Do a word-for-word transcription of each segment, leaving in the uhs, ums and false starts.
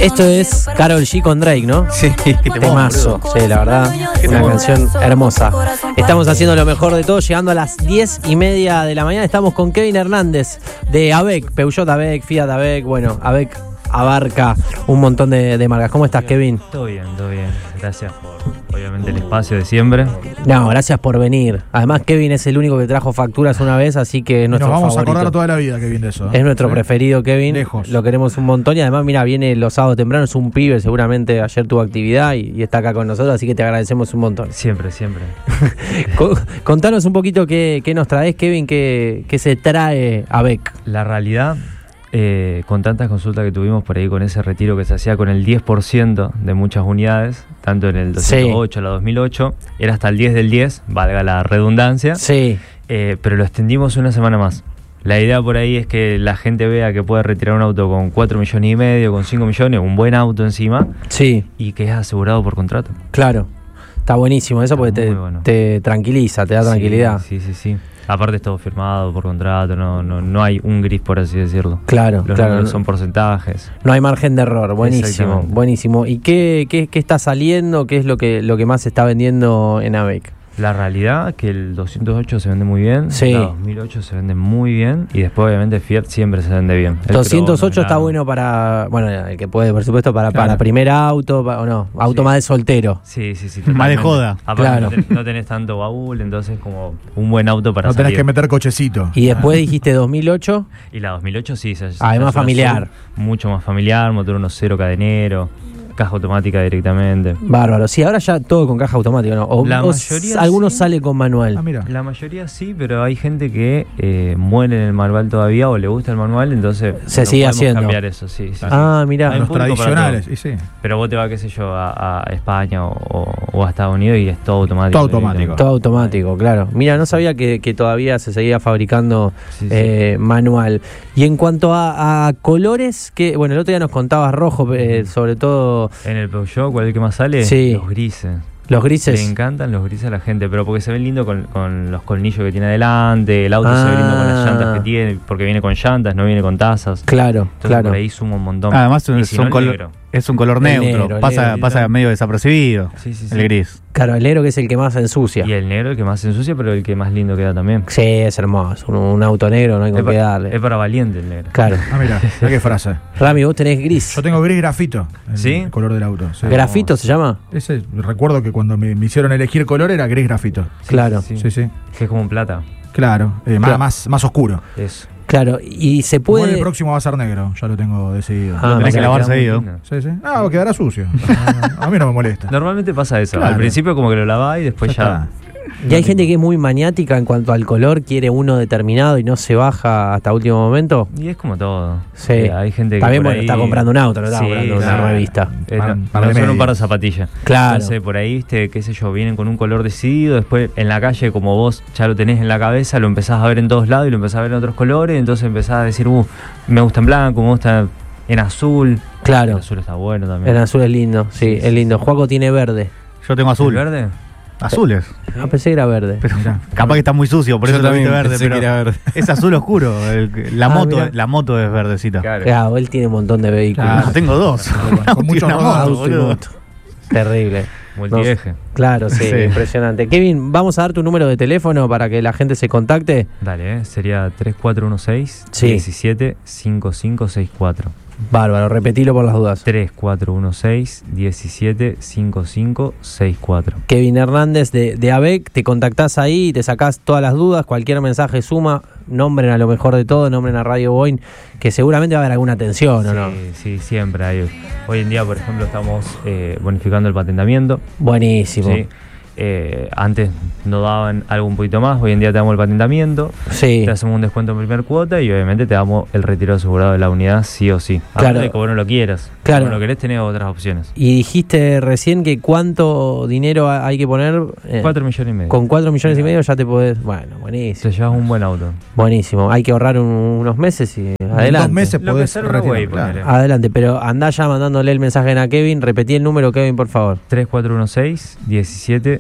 Esto es Karol G con Drake, ¿no? Sí, temazo. Sí, la verdad, una canción hermosa. Estamos haciendo lo mejor de todo, llegando a las diez y media de la mañana. Estamos con Kevin Hernández de AVEC, Peugeot AVEC, Fiat AVEC. Bueno, AVEC abarca un montón de, de marcas. ¿Cómo estás, Kevin? Todo bien, todo bien. Gracias por, obviamente, el espacio de siempre. No, gracias por venir. Además, Kevin es el único que trajo facturas una vez, así que es nuestro Nos vamos favorito. a acordar toda la vida, Kevin, de eso, ¿eh? Es nuestro ¿Sí? preferido, Kevin. Lejos. Lo queremos un montón y además, mira, viene los sábados temprano, es un pibe, seguramente ayer tuvo actividad y, y está acá con nosotros, así que te agradecemos un montón. Siempre, siempre. Contanos un poquito qué, qué nos traes, Kevin, qué, qué se trae AVEC. La realidad, eh, con tantas consultas que tuvimos por ahí con ese retiro que se hacía con el diez por ciento de muchas unidades, tanto en el doscientos ocho, Sí. la dos mil ocho, era hasta el diez del diez, valga la redundancia, Sí, eh, pero lo extendimos una semana más. La idea por ahí es que la gente vea que puede retirar un auto con cuatro millones y medio, con cinco millones, un buen auto encima, sí, y que es asegurado por contrato. claro. Está buenísimo eso porque Está te, muy bueno. te tranquiliza, te da Sí, tranquilidad. Sí, sí, sí. Aparte es todo firmado por contrato, no, no, no hay un gris, por así decirlo. Claro, Los claro. números No, son porcentajes. no hay margen de error, buenísimo, Exactamente. buenísimo. ¿Y qué, qué, qué está saliendo? ¿Qué es lo que, lo que más se está vendiendo en AVEC? La realidad que el doscientos ocho se vende muy bien, Sí. la dos mil ocho se vende muy bien y después obviamente Fiat siempre se vende bien. El doscientos ocho Crono, está el- bueno para, bueno, el que puede, por supuesto, para, Claro. para primer auto, pa- o no, auto Sí. más de soltero. Sí, sí, sí. Más de totalmente. joda. Aparte Claro. no, ten- no tenés tanto baúl, entonces como un buen auto para No tenés salir. que meter cochecito. Y después dijiste dos mil ocho. Y la dos mil ocho sí, se, se- Además es una familiar. sub mucho más familiar, motor uno punto cero cadenero, caja automática directamente. Bárbaro. Sí, ahora ya todo con caja automática, ¿no? O, La o mayoría s- algunos sí. sale con manual. Ah, mira. La mayoría sí, pero hay gente que eh, muere en el manual todavía o le gusta el manual, entonces Se no sigue podemos haciendo. cambiar eso, sí, sí, sí. Ah, mirá. Hay un Los público para tradicionales, todo. y sí. Pero vos te vas, qué sé yo, a, a España o, o- o a Estados Unidos y es todo automático. Todo automático. Todo automático, claro. Mira, no sabía que, que todavía se seguía fabricando Sí, sí. eh, manual. Y en cuanto a, a colores, que bueno, el otro día nos contabas rojo, eh, sobre todo En el Peugeot, ¿cuál es el que más sale? Sí. Los grises. los grises. Le encantan los grises a la gente, pero porque se ven lindo con, con los colnillos que tiene adelante, el auto se ve lindo con las Ah. llantas que tiene, porque viene con llantas, no viene con tazas. Claro, Entonces claro. por ahí suma un montón. Además Y es, si un no, el color, negro. es un color El neutro, negro, el pasa, negro, pasa negro. medio desapercibido, Sí, sí, sí. el gris. Claro, el negro que es el que más ensucia. Y el negro el que más se ensucia, pero el que más lindo queda también. Sí, es hermoso. Un, un auto negro, no hay Es, con pa- qué darle. es para valiente el negro. Claro. Ah, mira, mirá qué frase. Rami, vos tenés gris. Yo tengo gris grafito, el ¿Sí? color del auto. Sí. ¿Grafito se llama? Ese, recuerdo que cuando me, me hicieron elegir color era gris grafito. Claro. Sí, Sí, sí. Que es como un plata. Claro, eh, más, Claro. más, más oscuro. Eso. Claro, y se Igual puede. el próximo va a ser negro, ya lo tengo decidido. Ah, Tenés que mirá, lavar queda muy seguido. lindo. Sí, sí. Ah, quedará sucio. A mí no me molesta. Normalmente pasa eso. Claro. Al principio como que lo lavás y después Ya ya... está. Y hay gente que es muy maniática en cuanto al color, quiere uno determinado y no se baja hasta último momento. Y es como todo. Sí. Eh, hay gente que También, por bueno, ahí- está comprando un auto, no está Sí, comprando una claro. revista. Eh, Par- no, par no de son un medias. par de zapatillas. Claro. Entonces, por ahí, viste, qué sé yo, vienen con un color decidido, después en la calle, como vos ya lo tenés en la cabeza, lo empezás a ver en todos lados y lo empezás a ver en otros colores, entonces empezás a decir, uh, me gusta en blanco, me gusta en azul. Claro. El azul está bueno también. El azul es lindo, sí, Sí, sí, es lindo. Juaco tiene verde. Yo tengo azul. ¿El verde? Azules. Ah, pensé que era verde. Pero Mirá. capaz que está muy sucio, por Yo eso lo viste también verde, pensé pero que era verde. es azul oscuro. el- la Ah, moto, mirá. la moto es verdecita. Claro. Claro, él tiene un montón de vehículos. Claro. Ah, tengo dos. Con muchos Una moto, Auto y boludo. moto. Terrible. Multieje. Claro, sí, Sí. impresionante. Kevin, vamos a dar tu número de teléfono para que la gente se contacte. Dale, eh, sería tres cuatro uno seis, Sí. diecisiete, cincuenta y cinco sesenta y cuatro. Bárbaro, repetilo por las dudas. tres cuatro uno seis, diecisiete, cincuenta y cinco sesenta y cuatro. Kevin Hernández de, de AVEC, te contactás ahí y te sacás todas las dudas, cualquier mensaje suma, nombren a lo mejor de todo, nombren a Radio Boeing, que seguramente va a haber alguna atención, ¿o Sí, no? sí, siempre hay. Hoy en día, por ejemplo, estamos eh, bonificando el patentamiento. Buenísimo. ¿sí? Eh, antes no daban algo un poquito más, hoy en día te damos el patentamiento, Sí. te hacemos un descuento en primer cuota y obviamente te damos el retiro asegurado de la unidad sí o sí. Claro. Aparte de que vos no lo quieras. Claro. Si no lo querés, tenés otras opciones. Y dijiste recién que cuánto dinero ha- hay que poner. eh, Cuatro millones y medio. Con cuatro millones y medio ya te podés. Bueno, buenísimo. Te llevas un buen auto. Buenísimo. Hay que ahorrar un- unos meses y En adelante. dos meses Lo que podés sea una retirar, Way, claro. ponele. Adelante, pero andá ya mandándole el mensaje a Kevin. Repetí el número, Kevin, por favor. tres cuatro uno seis, diecisiete,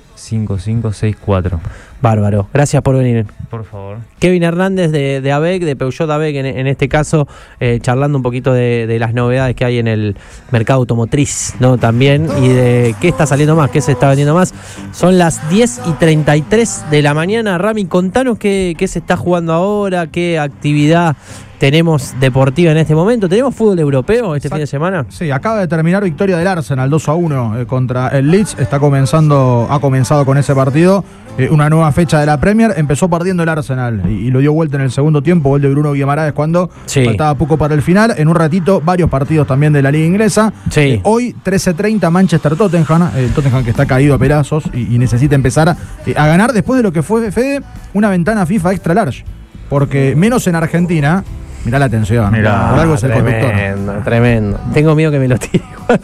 cinco cinco seis cuatro. Bárbaro, gracias por venir. Por favor. Kevin Hernández de, de ABEC, de Peugeot ABEC en, en este caso, eh, charlando un poquito de, de las novedades que hay en el mercado automotriz, ¿no? También, y de qué está saliendo más, qué se está vendiendo más. Son las diez y treinta y tres de la mañana. Rami, contanos qué, qué se está jugando ahora, qué actividad tenemos deportiva en este momento. ¿Tenemos fútbol europeo este Exacto. fin de semana? Sí, acaba de terminar victoria del Arsenal dos a uno eh, contra el Leeds. Está comenzando, ha comenzado con ese partido eh, una nueva fecha de la Premier. Empezó perdiendo el Arsenal y, y lo dio vuelta en el segundo tiempo. Gol de Bruno Guimaraes cuando Sí. faltaba poco para el final. En un ratito, varios partidos también de la Liga Inglesa. Sí. Eh, hoy, trece treinta, Manchester-Tottenham. El Tottenham que está caído a pedazos y, y necesita empezar a, eh, a ganar después de lo que fue, Fede, una ventana FIFA extra large. Porque menos en Argentina. Mirá la atención. Mirá, por algo es el conductor. Tremendo, tremendo. Tengo miedo que me lo tire igual.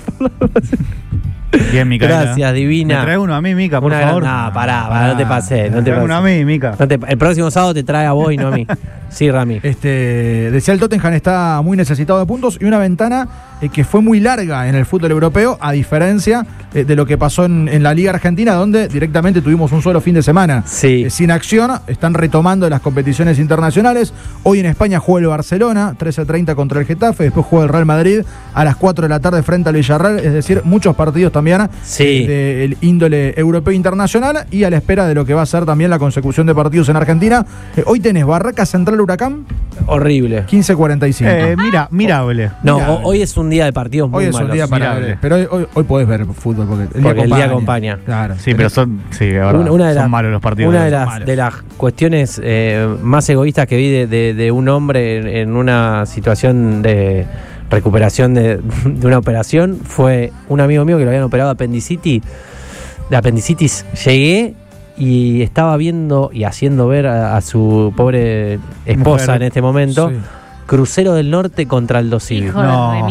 Bien, Mica. Gracias, divina. Me trae uno a mí, Mica, por Una favor. gran- no, pará, pará, no te pases, no te Trae uno a pases. mí, Mica. No te- el próximo sábado te trae a vos y no a mí. Sí, Rami. Este, decía el Tottenham está muy necesitado de puntos y una ventana eh, que fue muy larga en el fútbol europeo, a diferencia eh, de lo que pasó en, en la Liga Argentina, donde directamente tuvimos un solo fin de semana Sí. eh, sin acción. Están retomando las competiciones internacionales. Hoy en España juega el Barcelona, trece treinta contra el Getafe, después juega el Real Madrid a las cuatro de la tarde frente al Villarreal, es decir, muchos partidos también Sí. eh, del índole europeo internacional y a la espera de lo que va a ser también la consecución de partidos en Argentina. Eh, hoy tenés Barraca Central Huracán, Horrible. quince cuarenta y cinco. Eh, mira, mirable. No, Mirá. ho- hoy es un día de partidos muy Hoy es malos. un día para mirable. ver, pero hoy, hoy, hoy podés ver fútbol porque el, Porque día, el día acompaña. acompaña. Claro. Sí, pero son, sí, de verdad, Una, una de son las- malos los partidos. Una de son las, malos. de las cuestiones eh, más egoístas que vi de, de- de un hombre en, en una situación de recuperación de, de una operación fue un amigo mío que lo habían operado de apendicitis. De apendicitis. Llegué y estaba viendo y haciendo ver a, a su pobre esposa Mujer. en este momento Sí. Crucero del Norte contra el Dosivi. Hijo de remil.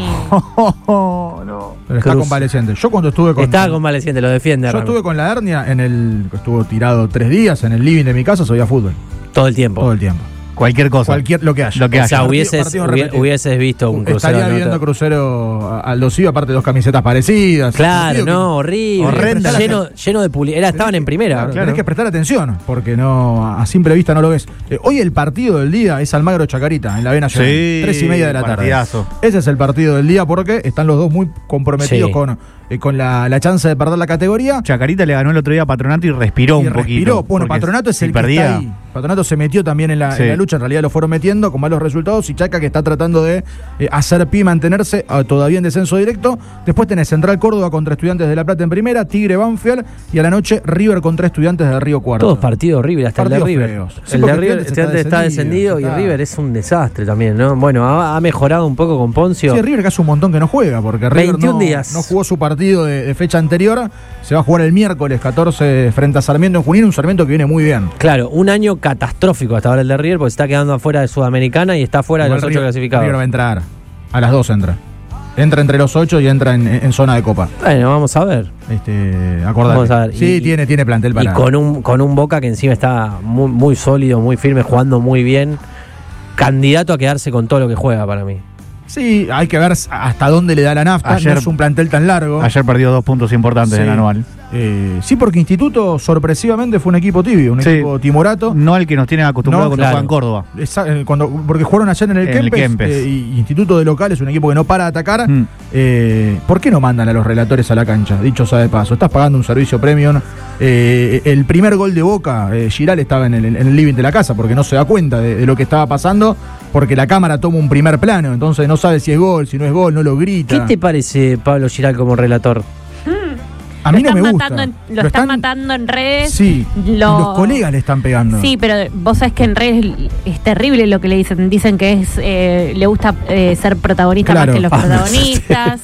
No, no. Pero está Cruz. convaleciente. Yo cuando estuve con. Estaba convaleciente, lo defiende. Yo Rami. estuve con la hernia en el. Estuvo tirado tres días en el living de mi casa, se veía fútbol. todo el tiempo. Todo el tiempo. Cualquier cosa. Cualquier, lo que haya. Lo que O sea, haya. hubieses, Partido hubie- repetido. hubieses visto un Crucero Estaría del Norte. viendo Crucero a- al Dosivo, aparte dos camisetas parecidas. Claro, Partido que- no, horrible. Horrenda la lleno, lleno de puli. Era, estaban en primera. Claro, Claro. Tenés que prestar atención, porque no a simple vista no lo ves. Eh, hoy el partido del día es Almagro Chacarita, en la B Nacional. Sí, Tres y media de la tarde. partidazo. Ese es el partido del día porque están los dos muy comprometidos Sí. con, eh, con la, la chance de perder la categoría. Chacarita le ganó el otro día a Patronato y respiró Y un respiró. poquito. Bueno, porque Patronato es si el que perdía. está ahí. Patronato se metió también en la, Sí. en la lucha, en realidad lo fueron metiendo con malos resultados y Chaca que está tratando de eh, hacer pie y mantenerse ah, todavía en descenso directo. Después tenés Central Córdoba contra Estudiantes de La Plata en primera, Tigre Banfield y a la noche River contra Estudiantes de Río Cuarto. Todos partidos horribles, hasta Partidos el de River. feos. Sí, el de porque River Estudiantes Estudiantes está está descendido, descendido y está- River es un desastre también, ¿no? Bueno, ha, ha mejorado un poco con Poncio. Sí, River que hace un montón que no juega, porque River veintiún no, días. no jugó su partido de, de fecha anterior. Se va a jugar el miércoles catorce frente a Sarmiento en Junín, un Sarmiento que viene muy bien. Claro, un año catastrófico hasta ahora el de River, porque se está quedando afuera de Sudamericana y está fuera de Igual los ocho River- clasificados. River va a entrar. A las dos entra. Entra entre los ocho y entra en, en zona de copa. Bueno, vamos a ver. Este, acordate. Vamos a ver. Sí, Y- tiene, tiene plantel para. Y con un, con un Boca que encima está muy, muy sólido, muy firme, jugando muy bien. Candidato a quedarse con todo lo que juega para mí. Sí, hay que ver hasta dónde le da la nafta. Ayer- no es un plantel tan largo. Ayer perdió dos puntos importantes Sí. en el anual. Eh, sí, porque Instituto sorpresivamente fue un equipo tibio, un Sí. equipo timorato. No al que nos tienen acostumbrados No, cuando claro. juega en Córdoba. Esa- eh, cuando, porque jugaron ayer en el En el Kempes, Kempes. eh, y Instituto de local es un equipo que no para de atacar. Mm. Eh, ¿Por qué no mandan a los relatores a la cancha? Dicho sea de paso, estás pagando un servicio premium. Eh, el primer gol de Boca, eh, Giral estaba en el, en el living de la casa porque no se da cuenta de, de lo que estaba pasando, porque la cámara toma un primer plano, entonces no sabe si es gol, si no es gol, no lo grita. ¿Qué te parece Pablo Giral como relator? A mí lo no me están gusta. matando en- lo, están, matando en redes. Sí, y lo- los colegas le están pegando. Sí, pero vos sabés que en redes es terrible lo que le dicen. Dicen que es eh, le gusta eh, ser protagonista Claro. más que los Ah, me protagonistas.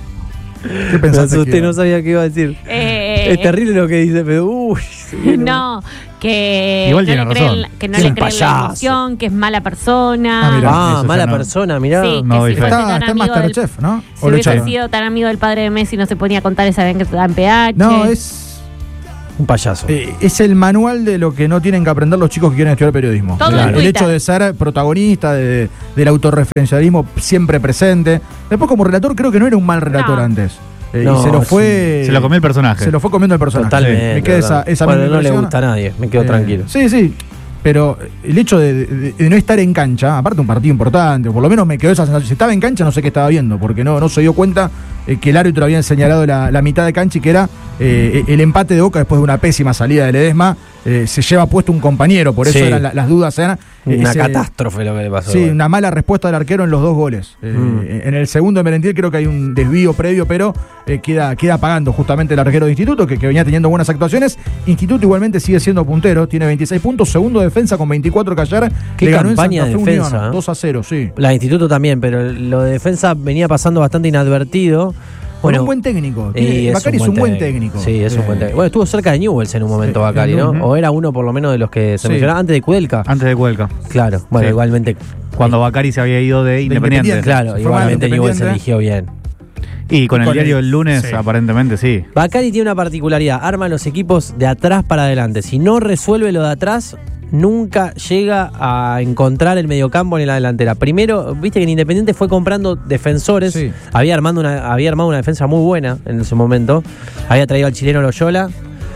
¿Qué Me pensaste que asusté, era? no sabía qué iba a decir. Eh, Es terrible lo que dice, pero uy. No, que Igual no tiene le creen, razón. la- que no Sí, le un creen la payaso. emoción, que es mala persona. Ah, mirá. Ah, eso mala ya no- persona, mirá. Sí, No, que si está- fuese Está, tan está en amigo del- Masterchef, ¿no? Si ¿O lo hubiese echaron? sido tan amigo del padre de Messi no se ponía a contar esa vez que está en P H. No, es. Un payaso. Eh, es el manual de lo que no tienen que aprender los chicos que quieren estudiar periodismo. Todo el, en el Twitter. hecho de ser protagonista, de- del autorreferencialismo siempre presente. Después como relator creo que no era un mal relator No. antes. eh, No, y se lo es fue. Se lo comió el personaje. Se lo fue comiendo el personaje. Totalmente. Me queda esa, esa bueno, misma no le impresión. gusta a nadie, me quedo Eh, tranquilo. Sí, sí. Pero el hecho de, de- de no estar en cancha, aparte un partido importante, o por lo menos me quedó esa sensación. Si estaba en cancha, no sé qué estaba viendo, porque no, no se dio cuenta eh, que el árbitro había señalado la, la mitad de cancha y que era eh, el empate de Boca después de una pésima salida de Ledesma. Eh, se lleva puesto un compañero, por eso Sí. eran la- las dudas. Eran, eh, Una ese- catástrofe lo que le pasó. Sí, igual. una mala respuesta del arquero en los dos goles. Eh, Mm. En el segundo de Merentiel creo que hay un desvío previo, pero eh, queda, queda pagando justamente el arquero de Instituto, que, que venía teniendo buenas actuaciones. Instituto igualmente sigue siendo puntero, tiene veintiséis puntos, segundo defensa con veinticuatro que ayer Qué le ganó en campaña Santa de Fe defensa, Unión, ¿eh? dos a cero, sí. La de Instituto también, pero lo de defensa venía pasando bastante inadvertido. Con Bueno, un buen técnico. y Tiene- es Bacari es un buen técnico. Sí, es un Eh, buen técnico. Bueno, estuvo cerca de Newell's en un momento Sí, Bacari, ¿no? ujú. O era uno por lo menos de los que se Sí. mencionaba antes de Kudelka. Antes de Cuelca. Claro, bueno, Sí. igualmente. Cuando Bacari se había ido de Independiente. Independiente. Claro, Se fue igualmente mal Newell's se Independiente. eligió bien. Y con Y el con diario el- el lunes, sí. aparentemente sí. Bacari tiene una particularidad, arma los equipos de atrás para adelante. Si no resuelve lo de atrás, nunca llega a encontrar el mediocampo en la delantera. Primero, viste que en Independiente fue comprando defensores, Sí. había, armando una, había armado una defensa muy buena en ese momento, había traído al chileno Loyola,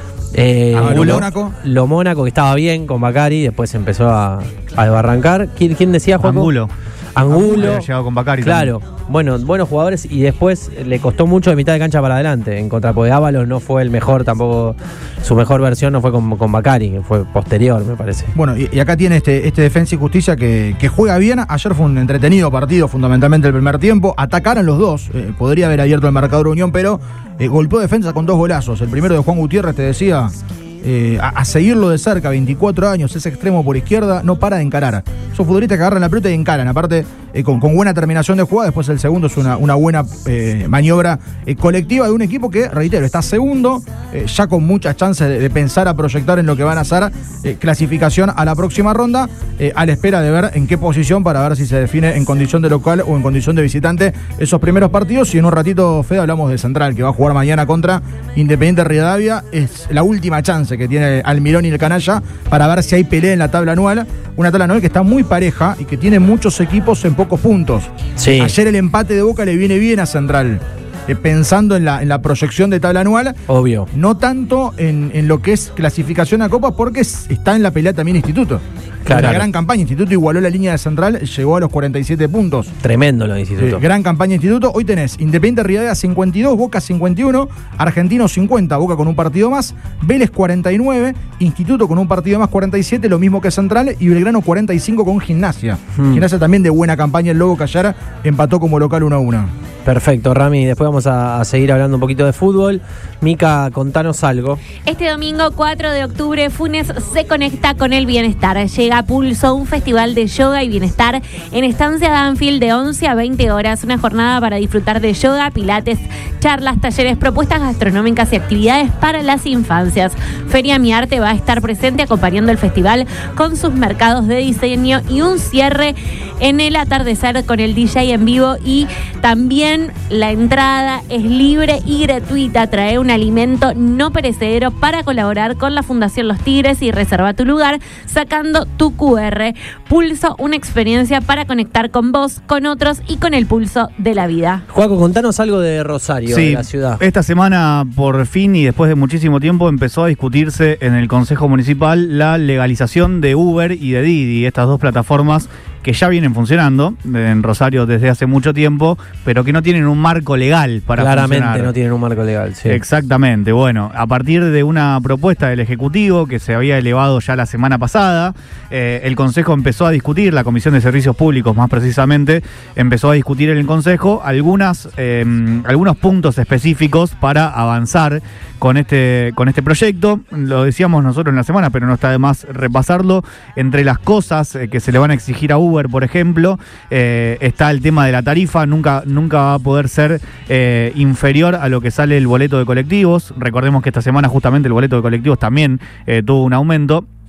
eh, A lo, Mónaco. lo Mónaco, que estaba bien con Bacari, después empezó a, a desbarrancar. ¿Quién, quién decía, Juanjo? Angulo. Angulo. Había llegado con Bacari Claro, bueno, buenos jugadores y después le costó mucho de mitad de cancha para adelante. En contra de Ábalos no fue el mejor, tampoco su mejor versión no fue con, con Bacari, que fue posterior, me parece. Bueno, y, y acá tiene este, este Defensa y Justicia que, que juega bien. Ayer fue un entretenido partido, fundamentalmente el primer tiempo. Atacaron los dos. Eh, podría haber abierto el marcador Unión, pero eh, golpeó defensa con dos golazos. El primero de Juan Gutiérrez, te decía, eh, a, a seguirlo de cerca, veinticuatro años, ese extremo por izquierda, no para de encarar. Esos futbolistas que agarran la pelota y encaran. Aparte, eh, con, con buena terminación de jugada. Después el segundo es una, una buena eh, maniobra eh, colectiva de un equipo que, reitero, está segundo, eh, ya con muchas chances de, de pensar a proyectar en lo que van a hacer eh, clasificación a la próxima ronda, eh, a la espera de ver en qué posición para ver si se define en condición de local o en condición de visitante esos primeros partidos. Y en un ratito, Fede, hablamos de Central, que va a jugar mañana contra Independiente Rivadavia. Es la última chance que tiene Almirón y el Canalla para ver si hay pelea en la tabla anual. Una tabla anual que está muy pareja y que tiene muchos equipos en pocos puntos. Sí. Ayer el empate de Boca le viene bien a Central, eh, pensando en la, en la proyección de tabla anual. Obvio. No tanto en, en lo que es clasificación a Copa, porque es- está en la pelea también Instituto. Claro. Una gran campaña. Instituto igualó la línea de Central, llegó a los cuarenta y siete puntos. Tremendo lo de Eh, Instituto. gran campaña Instituto. Hoy tenés Independiente Rivadavia cincuenta y dos, Boca cincuenta y uno, Argentino cincuenta, Boca con un partido más, Vélez cuarenta y nueve, Instituto con un partido más cuarenta y siete, lo mismo que Central, y Belgrano cuarenta y cinco con Gimnasia. Hmm. Gimnasia también de buena campaña, el Lobo que ayer empató como local uno a uno. Perfecto, Rami. Después vamos a, a seguir hablando un poquito de fútbol. Mica, contanos algo. Este domingo cuatro de octubre, Funes se conecta con el bienestar. Llega a Pulso, un festival de yoga y bienestar en Estancia Danfield de once a veinte horas. Una jornada para disfrutar de yoga, pilates, charlas, talleres, propuestas gastronómicas y actividades para las infancias. Feria Mi Arte va a estar presente acompañando el festival con sus mercados de diseño y un cierre en el atardecer con el D J en vivo. Y también la entrada es libre y gratuita. Trae un alimento no perecedero para colaborar con la Fundación Los Tigres y reserva tu lugar sacando tu cu erre. Pulso, una experiencia para conectar con vos, con otros y con el pulso de la vida. Juaco, contanos algo de Rosario, de Sí, la ciudad. esta semana por fin y después de muchísimo tiempo empezó a discutirse en el Consejo Municipal la legalización de Uber y de Didi, estas dos plataformas que ya vienen funcionando en Rosario desde hace mucho tiempo, pero que no tienen un marco legal para Claramente funcionar. no tienen un marco legal, sí. Exactamente, bueno, a partir de una propuesta del Ejecutivo que se había elevado ya la semana pasada, eh, el Consejo empezó a discutir, la Comisión de Servicios Públicos más precisamente, empezó a discutir en el Consejo algunas, eh, algunos puntos específicos para avanzar con este, con este proyecto. Lo decíamos nosotros en la semana, pero no está de más repasarlo. Entre las cosas eh, que se le van a exigir a Uber, por ejemplo, eh, está el tema de la tarifa. Nunca, nunca va a poder ser eh, inferior a lo que sale el boleto de colectivos. Recordemos que esta semana justamente el boleto de colectivos también eh, tuvo un aumento.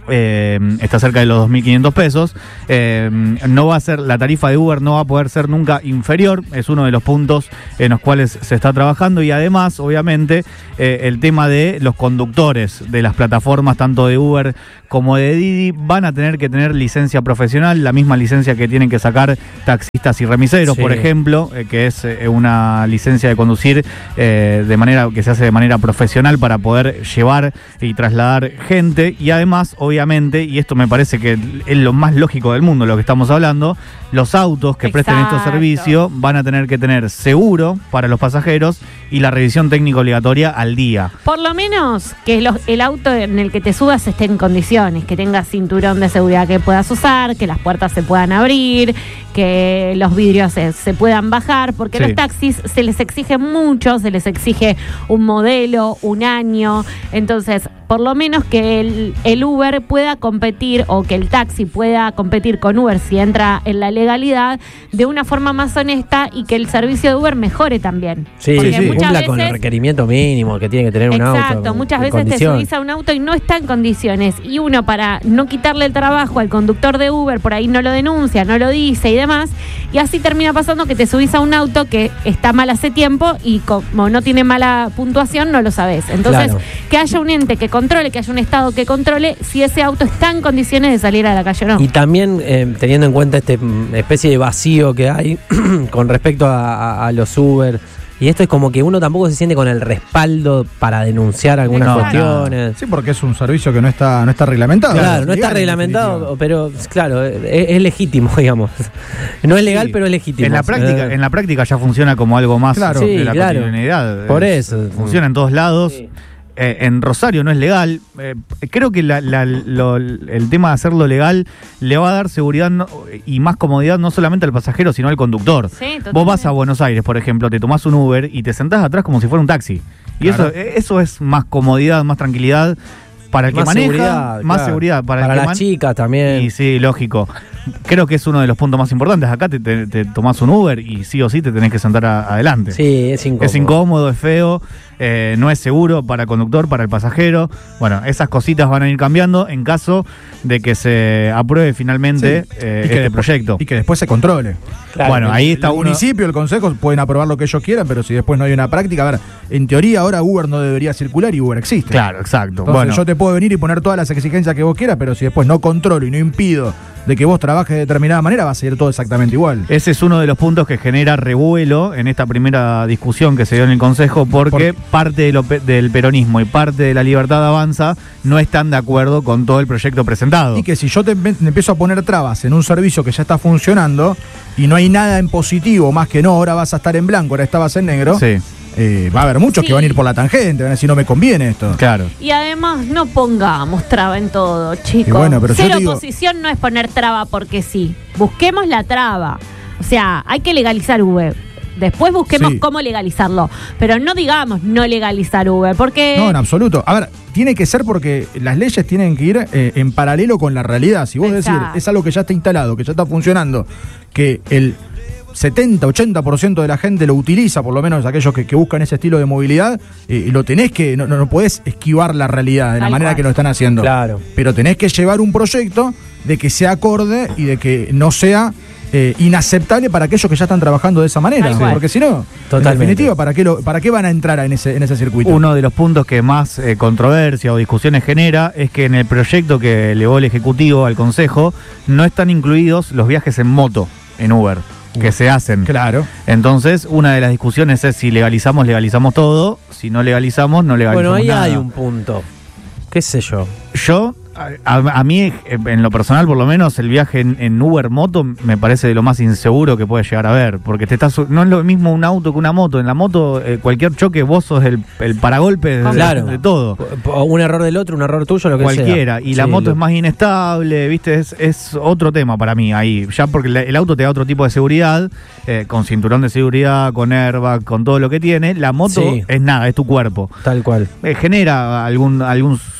Eh, está cerca de los dos mil quinientos pesos. Eh, no va a ser, la tarifa de Uber no va a poder ser nunca inferior, es uno de los puntos en los cuales se está trabajando, y además, obviamente, eh, el tema de los conductores de las plataformas, tanto de Uber como de Didi, van a tener que tener licencia profesional, la misma licencia que tienen que sacar taxistas y remiseros, sí. por ejemplo, eh, que es eh, una licencia de conducir eh, de manera que se hace de manera profesional para poder llevar y trasladar gente, y además, obviamente, Obviamente, y esto me parece que es lo más lógico del mundo, lo que estamos hablando, los autos que Exacto. presten estos servicios van a tener que tener seguro para los pasajeros y la revisión técnica obligatoria al día. Por lo menos que los, el auto en el que te subas esté en condiciones, que tenga cinturón de seguridad que puedas usar, que las puertas se puedan abrir, que los vidrios se, se puedan bajar, porque Sí. los taxis se les exige mucho, se les exige un modelo, un año, entonces por lo menos que el, el Uber pueda competir, o que el taxi pueda competir con Uber si entra en la legalidad, de una forma más honesta, y que el servicio de Uber mejore también. Sí, Porque sí, muchas cumpla con el veces- requerimiento mínimo que tiene que tener un auto. Exacto, muchas en veces te condición. subís a un auto y no está en condiciones, y uno, para no quitarle el trabajo al conductor de Uber, por ahí no lo denuncia, no lo dice y demás, y así termina pasando que te subís a un auto que está mal hace tiempo, y como no tiene mala puntuación no lo sabés. Entonces, Claro. que haya un ente que controle, que haya un Estado que controle si ese auto está en condiciones de salir a la calle o no. Y también eh, teniendo en cuenta este mm, especie de vacío que hay con respecto a, a- a los Uber. Y esto es como que uno tampoco se siente con el respaldo para denunciar algunas No, cuestiones. Sí, porque es un servicio que no está, no está reglamentado. Claro, no está Legal, en reglamentado, definitiva. pero claro, es, es legítimo, digamos. No es legal, Sí. pero es legítimo. En la práctica, Eh, en la práctica ya funciona como algo más Claro. de Sí, la claro. cotidianidad. Por Es- eso. Funciona en todos lados. Sí. Eh, en Rosario no es legal. Eh, creo que la- la- lo- el tema de hacerlo legal le va a dar seguridad no- y más comodidad no solamente al pasajero, sino al conductor. Sí, totalmente. Vos vas a Buenos Aires, por ejemplo, te tomás un Uber y te sentás atrás como si fuera un taxi. Y Claro. eso, eso es más comodidad, más tranquilidad para el que más maneja, seguridad, más claro. seguridad para, Para el que las man- chicas también. Y sí, lógico. Creo que es uno de los puntos más importantes. Acá te, te- te tomás un Uber y sí o sí te tenés que sentar a- adelante. Sí, es incómodo. Es incómodo, es feo, eh, no es seguro para el conductor, para el pasajero. Bueno, esas cositas van a ir cambiando en caso de que se apruebe finalmente Sí. eh, Y que este después- proyecto. Y que después se controle. Claro. Bueno, ahí está el uno. municipio, el consejo, pueden aprobar lo que ellos quieran, pero si después no hay una práctica, a ver, en teoría ahora Uber no debería circular y Uber existe. Claro, exacto. Entonces bueno, yo te puedo venir y poner todas las exigencias que vos quieras, pero si después no controlo y no impido de que vos trabajes de determinada manera, va a seguir todo exactamente igual. ese es uno de los puntos que genera revuelo en esta primera discusión que se dio en el Consejo, porque Por- parte de lo pe- del peronismo y parte de la Libertad Avanza no están de acuerdo con todo el proyecto presentado. Y que si yo te me- me empiezo a poner trabas en un servicio que ya está funcionando y no hay nada en positivo más que no, ahora vas a estar en blanco, ahora estabas en negro, Sí, eh, va a haber muchos Sí. que van a ir por la tangente, van a decir no me conviene esto. claro. Y además no pongamos traba en todo, chicos. Y bueno, pero yo Ser te digo- oposición no es poner traba porque sí. Busquemos la traba. O sea, hay que legalizar Uber. Después busquemos Sí. cómo legalizarlo. Pero no digamos no legalizar Uber, porque... No, en absoluto. A ver, tiene que ser porque las leyes tienen que ir eh, en paralelo con la realidad. Si vos decís, Exacto. es algo que ya está instalado, que ya está funcionando, que el setenta, ochenta por ciento de la gente lo utiliza, por lo menos aquellos que, que buscan ese estilo de movilidad, eh, lo tenés que, no, no, no podés esquivar la realidad de la Tal manera cual. que lo están haciendo. Claro. Pero tenés que llevar un proyecto de que sea acorde y de que no sea eh, inaceptable para aquellos que ya están trabajando de esa manera. Tal cual. Porque si no, Totalmente. en definitiva, ¿para qué, lo, ¿para qué van a entrar en ese, en ese circuito? Uno de los puntos que más eh, controversia o discusiones genera es que en el proyecto que elevó el Ejecutivo al Consejo no están incluidos los viajes en moto en Uber que se hacen. Claro. Entonces, una de las discusiones es si legalizamos, legalizamos todo. Si no legalizamos, no legalizamos Bueno, ahí nada. hay un punto. ¿Qué sé yo? Yo, a, a- a mí, eh, en lo personal, por lo menos, el viaje en, en Uber moto me parece de lo más inseguro que puede llegar a ver. Porque te estás, su- no es lo mismo un auto que una moto. En la moto, eh, cualquier choque, vos sos el, el paragolpe de, Claro. de todo. O un error del otro, un error tuyo, lo que Cualquiera. sea. Y la Sí, moto lo- es más inestable, ¿viste? Es, es otro tema para mí ahí. Ya porque la- el auto te da otro tipo de seguridad, eh, con cinturón de seguridad, con airbag, con todo lo que tiene. La moto Sí. es nada, es tu cuerpo. Tal cual. Eh, genera algún algún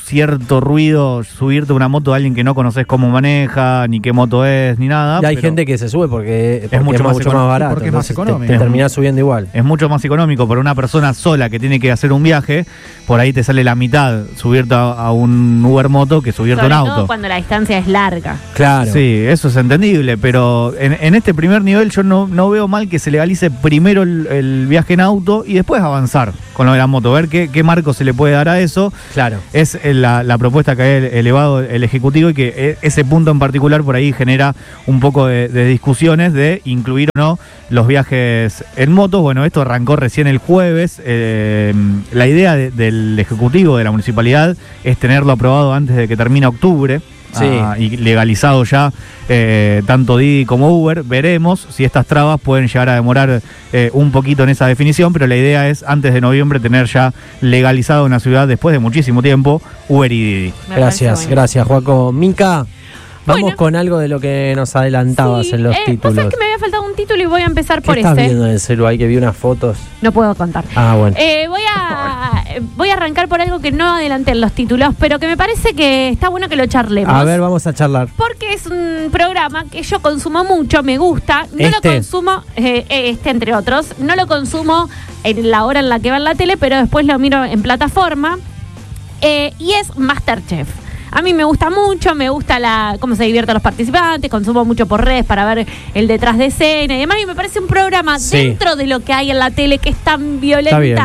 cierto ruido subirte a una moto de alguien que no conoces cómo maneja, ni qué moto es, ni nada. Y hay pero gente que se sube porque, porque es mucho más mucho económico. más barato. Porque es más entonces te- económico. Te, terminás subiendo igual. Es mucho más económico para una persona sola que tiene que hacer un viaje. Por ahí te sale la mitad subirte a, a un Uber moto que subirte Sobre a un todo auto. cuando la distancia es larga. Claro. Sí, eso es entendible, pero en, en este primer nivel yo no, no veo mal que se legalice primero el, el viaje en auto y después avanzar con lo de la moto, ver qué, qué marco se le puede dar a eso. Claro. Es eh, la, la propuesta que ha elevado el Ejecutivo y que eh, ese punto en particular por ahí genera un poco de, de discusiones de incluir o no los viajes en motos. Bueno, esto arrancó recién el jueves. Eh, la idea de- del Ejecutivo, de la Municipalidad, es tenerlo aprobado antes de que termine octubre. Sí. Ah, y legalizado ya eh, tanto Didi como Uber. Veremos si estas trabas pueden llegar a demorar eh, un poquito en esa definición, pero la idea es antes de noviembre tener ya legalizado en la ciudad, después de muchísimo tiempo, Uber y Didi. Me Gracias, parece bueno. gracias, Joaco. Mica, vamos Bueno. con algo de lo que nos adelantabas Sí, en los eh, títulos. Vos sabés que me había faltado un título y voy a empezar ¿Qué por estás este. viendo en el celular? Ahí que vi unas fotos. No puedo contar. Ah, bueno. Eh, voy a voy a arrancar por algo que no adelanté en los títulos, pero que me parece que está bueno que lo charlemos. A ver, vamos a charlar. Porque es un programa que yo consumo mucho, me gusta. No Este. lo consumo, eh, este entre otros, no lo consumo en la hora en la que va en la tele, pero después lo miro en plataforma. Eh, y es MasterChef. A mí me gusta mucho, me gusta la cómo se divierten los participantes, consumo mucho por redes para ver el detrás de escena y demás. Y me parece un programa Sí. dentro de lo que hay en la tele que es tan Está violenta. bien.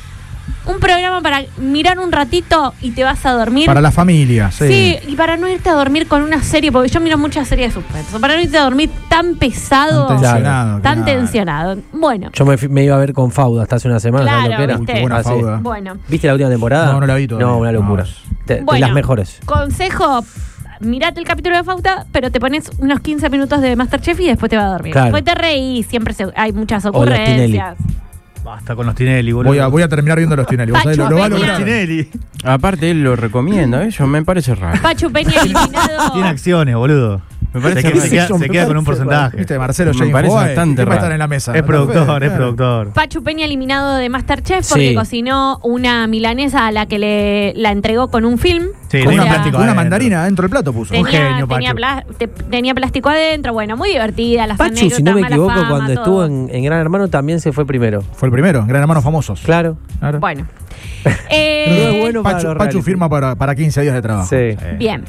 Un programa para mirar un ratito y te vas a dormir. Para la familia, sí. Sí, y para no irte a dormir con una serie, porque yo miro muchas series de suspenso, para no irte a dormir tan pesado, Tan tensionado. tan claro. tensionado. Bueno, Yo me, fui- me iba a ver con Fauda hasta hace una semana. Claro, ¿sabes lo que era? Uy, qué buena Ah, sí. Fauda. bueno. ¿Viste la última temporada? No, no la vi todavía. No, una locura. No. De, de Bueno, las mejores. Consejo, mirate el capítulo de Fauta, pero te pones unos quince minutos de MasterChef y después te vas a dormir. Claro. Después te reís, siempre se- hay muchas O los Tinelli. ocurrencias. Basta con los Tinelli, boludo. Voy a, voy a terminar viendo los Tinelli. ¿Vos sabés? Lo, lo va a Pacho lograr. Tinelli. Aparte, él lo recomienda, ¿eh? Yo me parece raro. Pachu Peña eliminado. Tiene acciones, boludo. Me parece se, que- raro. se queda, Yo me se queda con un parece porcentaje. ¿Viste? Marcelo Me James parece Foy, bastante ¿qué va a raro. estar en la mesa? Es productor, Claro. es productor. Pachu Peña eliminado de MasterChef porque Sí. cocinó una milanesa a la que le la entregó con un film. Sí, Con tenía una, plástico con una adentro. mandarina dentro del plato puso. Un Tenía, genio, tenía, Pachu. pla- te- tenía plástico adentro, bueno, muy divertida. Las Pachu, anécdotas, si no me mala equivoco, fama, cuando todo. estuvo en, en Gran Hermano también se fue primero. Fue el primero, Gran Hermanos Famosos. Claro. Claro. Bueno. No Eh, es bueno para Pachu, los Pachu reality. firma para, para quince días de trabajo. Sí. Bien.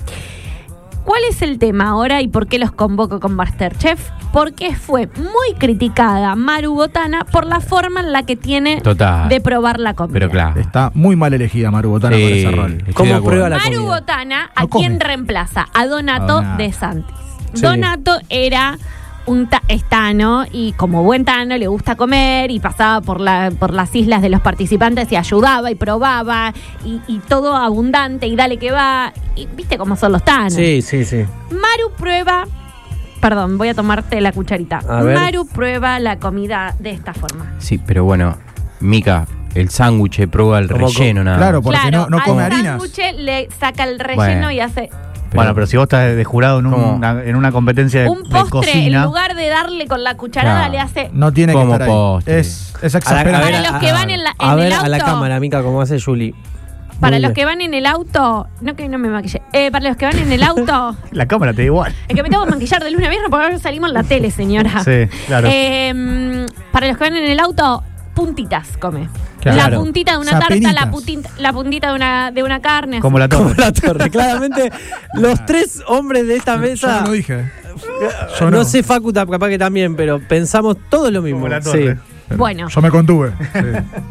¿Cuál es el tema ahora y por qué los convoco con MasterChef? Porque fue muy criticada Maru Botana por la forma en la que tiene Total. de probar la comida. Pero claro. Está muy mal elegida Maru Botana Sí, para ese rol. estoy de ¿Cómo acuerdo. prueba la Maru comida? Botana, ¿a No come. quién reemplaza? A Donato, A Donato. de Santis. Sí. Donato era un ta- es tano y como buen tano le gusta comer y pasaba por, la, por las islas de los participantes y ayudaba y probaba y, y todo abundante y dale que va. Y viste cómo son los tanos. Sí, sí, sí. Maru prueba, perdón, voy a tomarte la cucharita. A ver. Maru prueba la comida de esta forma. Sí, pero bueno, Mica, el sándwich prueba el Como relleno co- nada Claro, más. porque claro, no, no come al harinas. sándwich le saca el relleno Bueno. y hace Bueno, pero si vos estás de jurado en, ¿Cómo? una, en una competencia de, un de postre, en cocina. lugar de darle con la cucharada, Claro. le hace. No tiene que Como estar ahí. postre. Es, es A la- exasperante. a ver, Para los que van en la- a en ver el a la auto. cámara, Mica, como hace Juli. Para Muy los bien. que van en el auto, no que no me maquille, eh, para los que van en el auto, La cámara te da igual. es que me tengo que maquillar de lunes a viernes porque ahora salimos en la tele, señora. Sí, claro. Eh, para los que van en el auto, puntitas come. Claro. La puntita de una tarta, la, Sapenitas. puntita, la puntita de una, de una carne. Como la Como torre. la torre. Claramente, los tres hombres de esta Yo mesa. no lo dije. no, Yo no. sé, Facu, capaz que también, pero pensamos todo lo mismo. Como la Sí. torre. Bueno. Yo me contuve. Sí.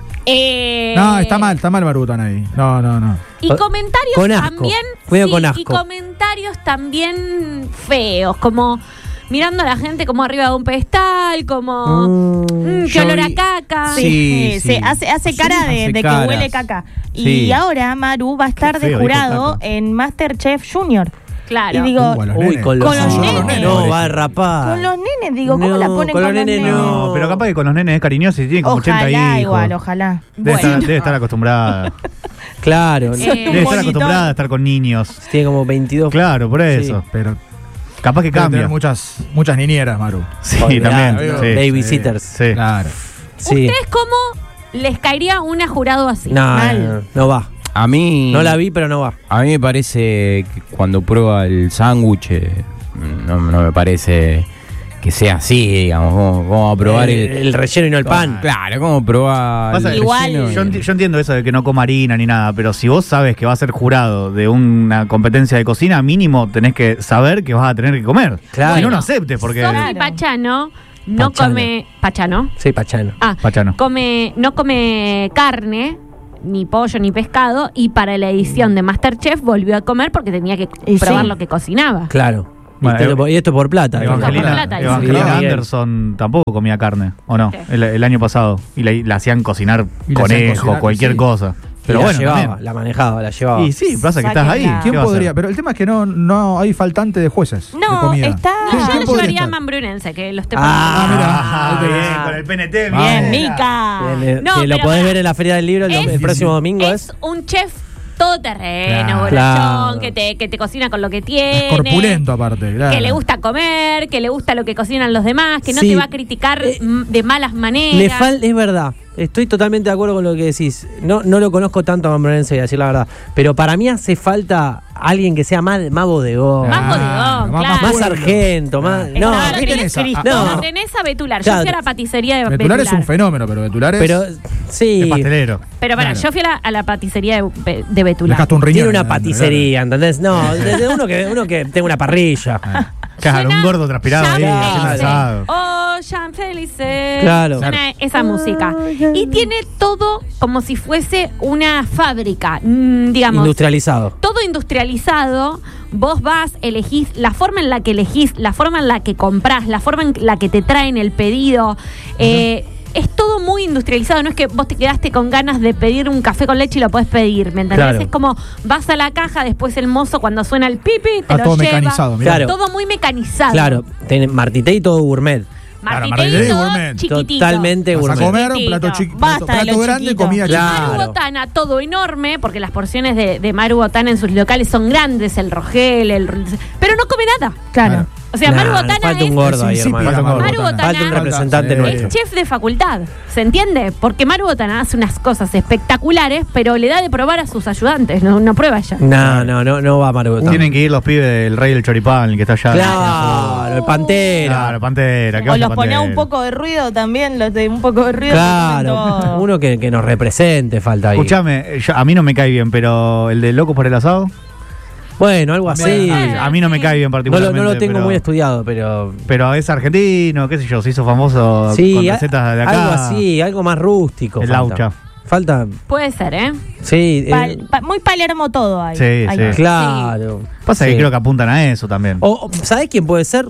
Eh, No, está mal, está mal Maru Botana ahí. No, no, no. Y comentarios Con asco. también. Medio sí, con asco. Y comentarios también feos, como mirando a la gente como arriba de un pedestal, como. Mm, mm, qué yo olor a vi- caca. Sí, Sí, sí. se hace, hace cara de, hace de que caras. huele caca. Y Sí. ahora Maru va a estar Qué de feo, jurado dijo caca. en MasterChef Junior. Claro. Y digo, Uh, a los Uy, nenes. con los, Con los no, nenes. No, va a rapar. con los nenes, digo, ¿cómo No, la ponen con con, los los nenes nenes? no. No, pero capaz que con los nenes es cariñoso y tiene como ochenta Ojalá hijos. igual, ojalá. Debe, Bueno. estar, debe estar acostumbrada. Claro, Eh, Debe estar monitor. acostumbrada a estar con niños. tiene como veintidós. Claro, por eso. Pero Capaz que debe cambia. tener muchas, muchas niñeras, Maru. Sí, Olvidá, también. ¿no? sí. Babysitters. Sí. Claro. Sí. ¿Ustedes cómo les caería una jurado así? No, Mal. no, no, no va. A mí. No la vi, pero no va. A mí me parece que cuando prueba el sándwich, eh, no, no me parece que sea así, digamos. ¿Cómo, cómo va a probar el, el, el relleno y no el pan? Claro, ¿cómo probar Pasa el que Igual- relleno? Yo, enti- yo entiendo eso de que no coma harina ni nada, pero si vos sabes que va a ser jurado de una competencia de cocina, mínimo tenés que saber que vas a tener que comer. Claro. Si no, no aceptes, porque... Sofi Claro. Pachano no Pachano. come. Pachano. Sí, Pachano. Ah, Pachano. come, no come carne, ni pollo, ni pescado, y para la edición de MasterChef volvió a comer porque tenía que Y probar sí. lo que cocinaba. Claro. Bueno, y, esto, y esto por plata. Evangelina, Por plata, Evangelina sí. Anderson tampoco comía carne, ¿o no? Sí. El, el año pasado. Y le, le hacían cocinar Y le hacían conejo, cocinar, cualquier sí. cosa. Pero Pero la bueno, llevaba, también. la manejaba, la llevaba. Y sí, pasa que estás ahí. Sáquenla. ¿Quién ¿Qué va a hacer? podría? Pero el tema es que no, no hay faltante de jueces. de No, comida. está- No, ¿Quién- yo quién lo podría llevaría a estar? Mambrunense, que lo esté Ah, poniendo. Ah, Mirá, bien, con el P N T, Bien, bien. Mica. Bien, eh, No, que lo pero podés pará. ver en la Feria del Libro el, Es- el próximo domingo. Es ¿Es? un chef todoterreno, Claro. bonachón, Claro. que te, que te cocina con lo que tiene. Es corpulento aparte, claro. Que le gusta comer, que le gusta lo que cocinan los demás, que no Sí. te va a criticar Eh, mm, de malas maneras. Le fal es verdad. Estoy totalmente de acuerdo con lo que decís. No, no lo conozco tanto a Mambrunense, voy a decir la verdad. Pero para mí hace falta alguien que sea más, más bodegón. Más Ah, bodegón, más- claro. Más bueno. sargento, más. Está No, bien. ¿qué tenés? Ah, Cristo. no. No, tenés a Betular. Claro. Yo fui a la paticería de Betular Betular. es un fenómeno, pero Betular es. pero sí. Es pastelero. Pero para, Claro. yo fui a la, a la paticería de, Be- de Le Betular. dejaste un riñón. Tiene una adentro, paticería, ¿entendés? No, de, de uno que uno que tenga una parrilla. Claro, un gordo transpirado ahí, Claro. haciendo asado. Oh, Jean Felice. Claro. Suena esa música. Y tiene todo como si fuese una fábrica. Mm, digamos. Industrializado. Todo industrializado. Vos vas, elegís la forma en la que elegís, la forma en la que comprás, la forma en la que te traen el pedido. Eh, es todo muy industrializado. No es que vos te quedaste con ganas de pedir un café con leche y lo podés pedir, ¿me entendés? Claro. Es como vas a la caja, después el mozo cuando suena el pipi te Está lo todo lleva. mecanizado, mirá. Claro. Todo muy mecanizado. Claro, ten- Martité y todo gourmet. Claro, Martité y Martité y todo gourmet. chiquitito. Totalmente Vas a gourmet. comer un Chiquitito. plato, chiqui- Basta plato, de lo plato grande, chiquito. comida Claro. chiquita. Maru Botana, todo enorme, porque las porciones de, de Maru Botana en sus locales son grandes, el rogel, el, pero no come nada. Claro. O sea, Nah, Maru nos Botana falta es, un gordo ahí, Es insípida, hermano. Maru Maru Botana. Botana. Falta un representante Sí. nuestro. es chef de facultad, ¿se entiende? Porque Maru Botana hace unas cosas espectaculares, pero le da de probar a sus ayudantes, no, no prueba ella. No, no, no, no va Maru Botana. Tienen que ir los pibes del Rey del Choripán, el que está allá. Claro, el Pantera. Claro, Pantera. ¿qué O vas a los ponía Pantera? un poco de ruido también, los de un poco de ruido. que comen Claro, todo. uno que, que nos represente falta ahí. Escuchame, yo- a mí no me cae bien, pero el de Locos por el Asado, Bueno, algo así. a, a mí no me cae bien No lo, particularmente. no lo tengo pero, muy estudiado, pero. Pero es argentino, qué sé yo, se hizo famoso Sí, con a- recetas de acá. algo así, algo más rústico. El falta. laucha. Falta. Puede ser, ¿eh? Sí, eh, Pal- pa- muy Palermo todo ahí. Sí, Ahí. sí. claro. Pasa Sí. que creo que apuntan a eso también. O, o, ¿sabés quién puede ser?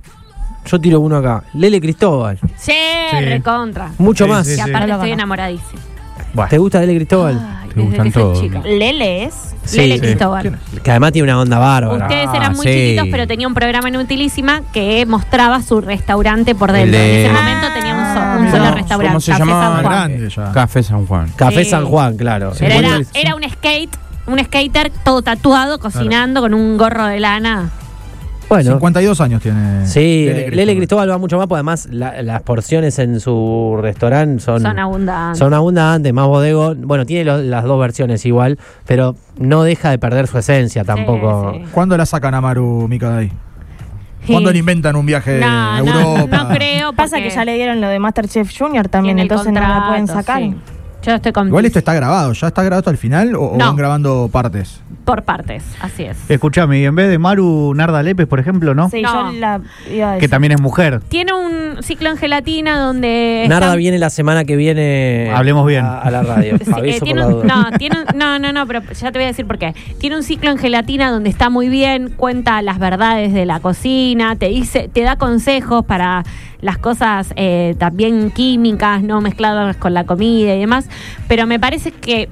Yo tiro uno acá. Lele Cristóbal. Sí, Sí. recontra. Mucho Sí, más. sí, Y sí. aparte No lo estoy conozco. enamoradísima. Bueno. ¿Te gusta Lele Cristóbal? Ay, Te desde gustan que soy todos. chica. Lele es. Sí, Lele sí. Cristóbal. Que además tiene una onda bárbara. Ustedes Ah, eran muy sí. chiquitos, pero tenía un programa en Utilísima que mostraba su restaurante por dentro. El de- En ese momento tenía un, so- un Ah, solo mirá. restaurante. ¿Cómo se Café llamaba? San Juan. Grande ya. Café San Juan. Café Sí. San Juan, claro. Pero Sí. era, Bueno, era un skate, un skater todo tatuado, cocinando con un gorro de lana. Bueno. cincuenta y dos años tiene. Sí, Lele Lele Cristóbal. Cristóbal. va mucho más, porque además la- las porciones en su restaurante son, Son abundantes. son abundantes, más bodegón. Bueno, tiene lo- las dos versiones igual, pero no deja de perder su esencia tampoco. sí. ¿Cuándo la sacan a Maru, Mica, de ahí? ¿Cuándo le inventan un viaje No, a no, Europa? no creo. Pasa porque que ya le dieron lo de MasterChef Junior también, tiene el entonces no la pueden contrato, sacar. sí. Yo estoy con Igual esto está grabado, ¿ya está grabado hasta el final o, o No. van grabando partes? por partes, así es. Escuchame, y en vez de Maru, Narda Lépez, por ejemplo, ¿no? Sí, No. yo la iba a decir. Que también es mujer. Tiene un ciclo en gelatina donde Narda están- viene la semana que viene. Hablemos bien. A, a la radio. Sí, eh, Aviso por tiene la un- duda. no, tiene un- no, no, no, pero ya te voy a decir por qué. Tiene un ciclo en gelatina donde está muy bien, cuenta las verdades de la cocina, te dice, te da consejos para las cosas eh, también químicas, no mezcladas con la comida y demás. Pero me parece que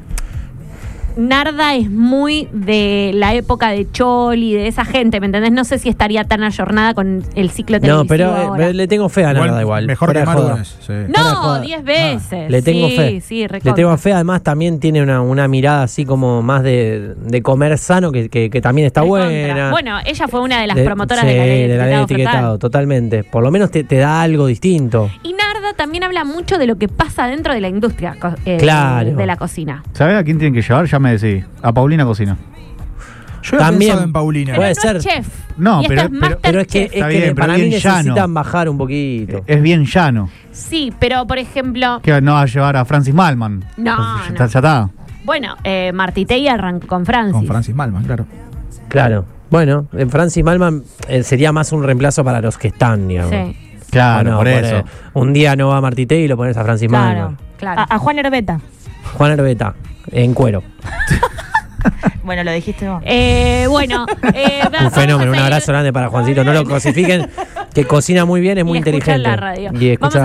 Narda es muy de la época de Choli, de esa gente, ¿me entendés? No sé si estaría tan ayornada con el ciclo televisivo No, pero eh, ahora. le tengo fe a Narda igual. Mejor fuera que de Maru joda. es, sí. fuera de No, joda. diez veces. Le tengo sí, fe. Sí, Le recontra. tengo fe, además también tiene una, una mirada así como más de, de comer sano, que, que, que también está Recontra. buena. Bueno, ella fue una de las De- promotoras sí, de la ley de de la ley de etiquetado etiquetado, frontal. totalmente. Por lo menos te, te da algo distinto. Y Narda verdad también habla mucho de lo que pasa dentro de la industria co- eh, Claro. de la cocina. ¿Sabés a quién tienen que llevar? Ya me decidí. A Paulina Cocina. Yo he También. pensado en Paulina. Pero Puede no ser. es chef. No, y pero- esta es pero- Pero es que, Masterchef. es Está que bien, pero para mí bien llano. necesitan bajar un poquito. Es bien llano. Sí, pero por ejemplo, Que no va a llevar a Francis Malman. No, Ya no. está, ya está. bueno, eh, Martitei arrancó con Francis. Con Francis Malman, claro. Claro. Bueno, en Francis Malman eh, sería más un reemplazo para los que están, digamos. Sí, Claro, Ah, no, por pone- eso. Un día no va Martitei y lo pones a Francis Claro. Malman. claro. A, a Juan Herbeta. Juan Herbeta, en cuero. Bueno, lo dijiste vos. Eh, bueno, eh, va- Un vamos a fenómeno, un seguir. abrazo grande para Juancito. No lo cosifiquen, que cocina muy bien, es Y muy escucha inteligente. la radio. Y escucha Vamos a